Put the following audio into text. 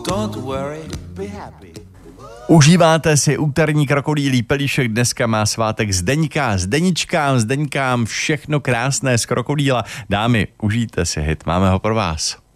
Don't worry, be happy. Užíváte si úterní krokodýlí pelíšek, dneska má svátek Zdeňka, Zdeníčkám, všechno krásné z krokodýla. Dámy, užijte si hit, máme ho pro vás.